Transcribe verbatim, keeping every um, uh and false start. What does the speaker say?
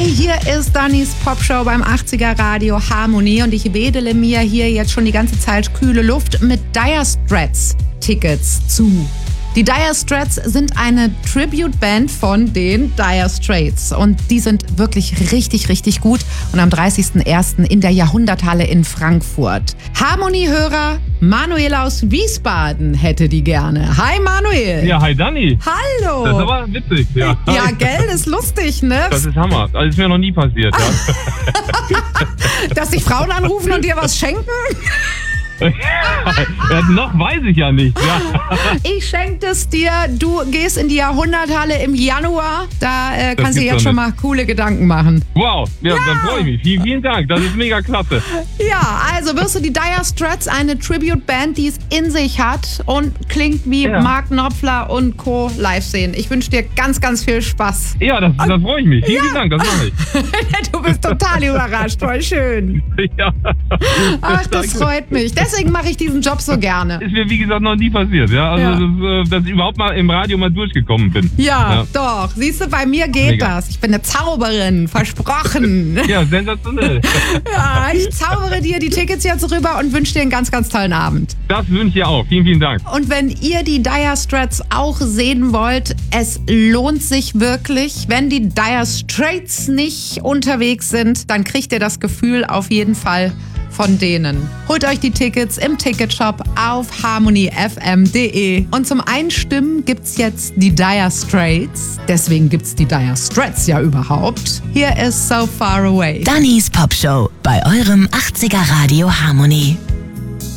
Hey, hier ist Dannys Popshow beim achtziger Radio Harmonie und ich wedele mir hier jetzt schon die ganze Zeit kühle Luft mit Dire Straits Tickets zu. Die Dire Straits sind eine Tribute-Band von den Dire Straits und die sind wirklich richtig, richtig gut und am dreißigsten ersten in der Jahrhunderthalle in Frankfurt. Harmonie-Hörer Manuel aus Wiesbaden hätte die gerne. Hi Manuel. Ja, hi Dani. Hallo. Das ist aber witzig. Ja, ja gell, das ist lustig, ne? Das ist Hammer. Das ist mir noch nie passiert. Ja. Dass sich Frauen anrufen und dir was schenken? Ja, noch weiß ich ja nicht. Ja. Ich schenke es dir. Du gehst in die Jahrhunderthalle im Januar. Da äh, kannst du jetzt schon mal coole Gedanken machen. Wow, ja, ja. Dann freue ich mich. Vielen, vielen Dank. Das ist mega klasse. Ja, also wirst du die Dire Straits, eine Tribute-Band, die es in sich hat und klingt wie ja. Mark Knopfler und Co. live sehen. Ich wünsche dir ganz, ganz viel Spaß. Ja, das, das freue ich mich. Vielen, ja. vielen Dank. Das mache ich. Du bist total überrascht. Voll schön. Ja. Ach, das freut mich. Deswegen mache ich diesen Job so gerne. Ist mir, wie gesagt, noch nie passiert. Ja? Also, ja. Dass, dass ich überhaupt mal im Radio mal durchgekommen bin. Ja, ja. doch. Siehst du, bei mir geht Mega. das. Ich bin eine Zauberin. Versprochen. Ja, sensationell. Ja, ich zaubere dir die Tickets jetzt rüber und wünsche dir einen ganz, ganz tollen Abend. Das wünsche ich auch. Vielen, vielen Dank. Und wenn ihr die Dire Straits auch sehen wollt, es lohnt sich wirklich. Wenn die Dire Straits nicht unterwegs sind, dann kriegt ihr das Gefühl auf jeden Fall von denen. Holt euch die Tickets im Ticketshop auf harmony f m punkt d e. Und zum Einstimmen gibt's jetzt die Dire Straits. Deswegen gibt's die Dire Straits ja überhaupt. Hier ist So Far Away. Dannys Popshow bei eurem achtziger Radio Harmonie.